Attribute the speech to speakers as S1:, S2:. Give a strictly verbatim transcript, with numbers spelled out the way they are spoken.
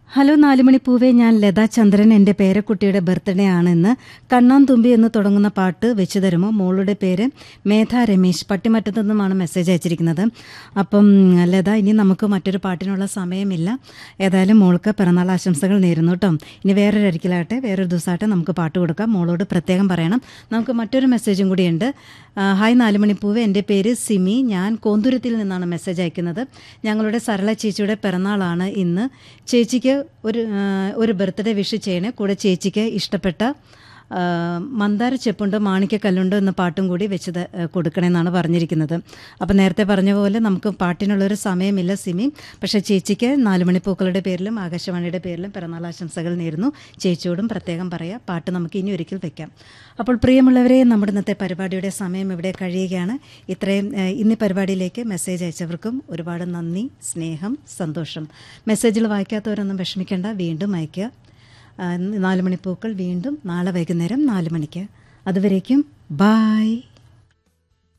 S1: Hello നാലുമണിപ്പൂവേ, ഞാൻ ലതാ ചന്ദ്രൻ. എൻ്റെ പേരക്കുട്ടിയുടെ birthday ആണെന്ന്. കണ്ണാൻ തുമ്പി എന്ന് തുടങ്ങുന്ന പാട്ട് വെച്ച് തരുമോ? മോളുടെ പേര് മേധ രമേശ്, പട്ടിമറ്റത്തു നിന്നുമാണ് മെസ്സേജ് അയച്ചിരിക്കുന്നത്. അപ്പം ലത, ഇനി നമുക്ക് മറ്റൊരു പാട്ടിനുള്ള സമയമില്ല. ഏതായാലും മോൾക്ക് പിറന്നാൾ ആശംസകൾ നേരുന്നു കേട്ടോ. ഇനി വേറൊരു അരിക്കലാകട്ടെ, വേറൊരു ദിവസമാകട്ടെ നമുക്ക് പാട്ട് കൊടുക്കാം. മോളോട് പ്രത്യേകം പറയണം. നമുക്ക് മറ്റൊരു മെസ്സേജും കൂടിയുണ്ട്. ഹായ് നാലുമണിപ്പൂവേ, എൻ്റെ പേര് സിമി, ഞാൻ കോന്തുരത്തിൽ നിന്നാണ് മെസ്സേജ് അയക്കുന്നത്. ഞങ്ങളുടെ സരള ചേച്ചിയുടെ പിറന്നാളാണ് ഇന്ന്. ചേച്ചിക്ക് ഒരു ഒരു ബർത്ത്ഡേ വിഷ് ചെയ്യണേ. കൂടെ ചേച്ചിക്ക് ഇഷ്ടപ്പെട്ട മന്ദാര ചെപ്പുണ്ട് മാണിക്കക്കല്ലുണ്ട് എന്ന പാട്ടും കൂടി വെച്ച് കൊടുക്കണമെന്നാണ് പറഞ്ഞിരിക്കുന്നത്. അപ്പോൾ നേരത്തെ പറഞ്ഞ പോലെ നമുക്ക് പാട്ടിനുള്ളൊരു സമയമില്ല സിമി. പക്ഷേ ചേച്ചിക്ക് നാലുമണിപ്പൂക്കളുടെ പേരിലും ആകാശവാണിയുടെ പേരിലും പിറന്നാൾ ആശംസകൾ നേരുന്നു. ചേച്ചിയോടും പ്രത്യേകം പറയാം. പാട്ട് നമുക്ക് ഇനി ഒരിക്കൽ വെക്കാം. അപ്പോൾ പ്രിയമുള്ളവരെ, നമ്മുടെ ഇന്നത്തെ പരിപാടിയുടെ സമയം ഇവിടെ കഴിയുകയാണ്. ഇത്രയും ഇന്ന് പരിപാടിയിലേക്ക് മെസ്സേജ് അയച്ചവർക്കും ഒരുപാട് നന്ദി, സ്നേഹം, സന്തോഷം. മെസ്സേജിൽ വായിക്കാത്തവരൊന്നും വിഷമിക്കേണ്ട, വീണ്ടും അയയ്ക്കുക. നാലുമണിപ്പൂക്കൾ വീണ്ടും നാളെ വൈകുന്നേരം നാല് മണിക്ക്. അതുവരേക്കും ബായ്.